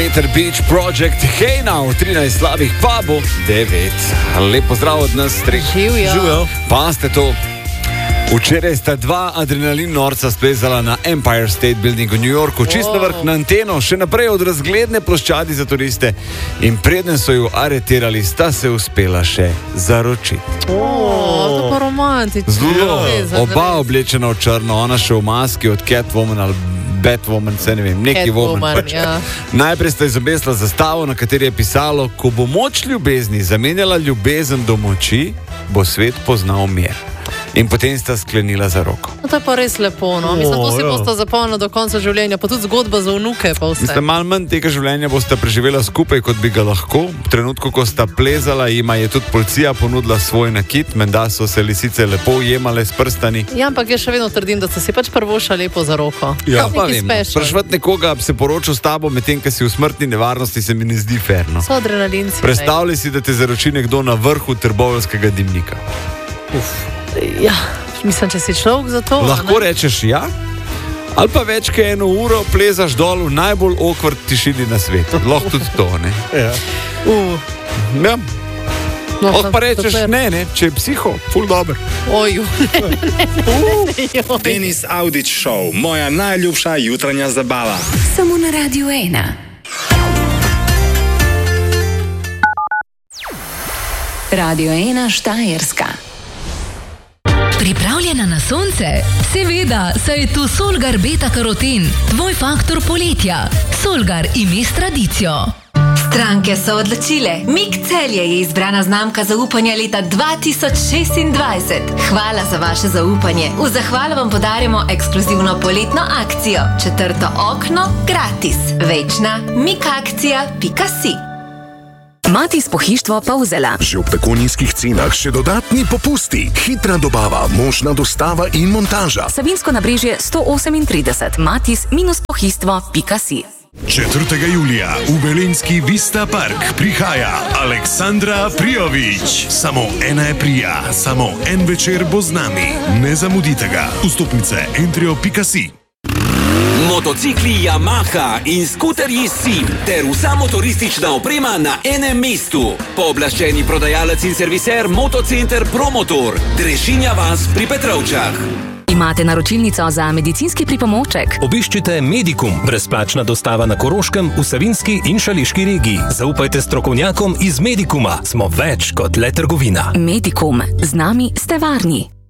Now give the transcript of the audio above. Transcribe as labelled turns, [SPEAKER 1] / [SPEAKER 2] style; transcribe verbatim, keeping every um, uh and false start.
[SPEAKER 1] Peter Beach Project, Hey Now, trinajst slabih, pa bo devet. Lep pozdrav od nas treh.
[SPEAKER 2] Živijo.
[SPEAKER 1] Pa ste to. Včeraj sta dva adrenalin norca splezala na Empire State Building v New Yorku, čisto na vrh na anteno, še naprej od razgledne ploščadi za turiste. In preden so ju aretirali, sta se uspela še zaročiti.
[SPEAKER 2] O, to pa romantično.
[SPEAKER 1] Zelo, oba oblečena v črno, ona še v maski od Catwoman ali Batwoman, se ne vem, neki woman. Pač.
[SPEAKER 2] Ja.
[SPEAKER 1] Najprej sta izobesla zastavo, na kateri je pisalo: ko bo moč ljubezni zamenjala ljubezen do moči, bo svet poznal mir. In potem sta sklenila za roko.
[SPEAKER 2] No, to je pa res lepo, no. Mislim, to si bosta zapomnila do konca življenja, pa tudi zgodba za vnuke pa vse.
[SPEAKER 1] Mislim, malo manj tega življenja bosta preživela skupaj, kot bi ga lahko. V trenutku, ko sta plezala, jima je tudi policija ponudila svoj nakit, menda so se lisice lepo ujemale s prstani.
[SPEAKER 2] Ja, ampak jaz še vedno trdim, da sta si pač prvoša lepo za roko.
[SPEAKER 1] Ja, pa vem, sprašvati nekoga, bi se poročil s tabo, medtem, ko si v smrtni nevarnosti, se mi ne zdi fair, no.
[SPEAKER 2] So adrenalinci.
[SPEAKER 1] Predstavljaj si, da te zaroči nekdo na vrhu trboveljskega dimnika. Uf.
[SPEAKER 2] Ja, mislim, če si človek za to.
[SPEAKER 1] Lahko ne? Rečeš ja, ali pa več kot eno uro plezaš dol v najbolj awkward tišini na svetu. Lahko tudi to, ne?
[SPEAKER 2] Ja. Uh.
[SPEAKER 1] Ja.
[SPEAKER 2] No,
[SPEAKER 1] Od pa rečeš super. ne, ne, če je psiho, ful dober.
[SPEAKER 2] Oju.
[SPEAKER 3] uh. Denis Audić Show, moja najljubša jutranja zabava.
[SPEAKER 4] Samo na Radiu ena. Radio ena Štajerska.
[SPEAKER 5] Pripravljena na sonce? Seveda, saj je tu Solgar Beta Karoten, tvoj faktor poletja. Solgar ime s tradicijo.
[SPEAKER 6] Stranke so odločile. Mik Celje je izbrana znamka zaupanja leta dva tisoč šestindvajset. Hvala za vaše zaupanje. V zahvalo vam podarjamo ekskluzivno poletno akcijo. Četrto okno gratis. Večna mikakcija pika si.
[SPEAKER 4] Matis pohištvo Polzela.
[SPEAKER 7] Že ob tako nizkih cenah še dodatni popusti. Hitra dobava, možna dostava in montaža.
[SPEAKER 4] Savinsko nabrežje sto osemintrideset. Matis minus pohištvo pika si.
[SPEAKER 7] četrtega julija v Velenjski Vista Park prihaja Aleksandra Prijović. Samo ena je prija, samo en večer bo z nami. Ne zamudite ga. Vstopnice entrio pika si.
[SPEAKER 8] Motocikli Yamaha in skuterji Sim ter vsa motoristična oprema na enem mestu. Pooblaščeni prodajalec in serviser Motocenter Promotor. Drešinja vas pri Petrovčah.
[SPEAKER 4] Imate naročilnico za medicinski pripomoček?
[SPEAKER 9] Obiščite Medikum, brezplačna dostava na Koroškem, v Savinjski in Šaleški regiji. Zaupajte strokovnjakom iz Medikuma. Smo več kot le trgovina.
[SPEAKER 4] Medikum. Z nami ste varni.